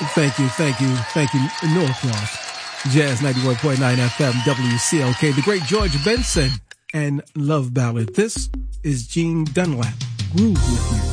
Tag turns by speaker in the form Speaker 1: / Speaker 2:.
Speaker 1: Thank you, Norcross. Jazz 91.9 FM, WCLK, the great George Benson, and Love Ballad. This is Gene Dunlap, Groove With You.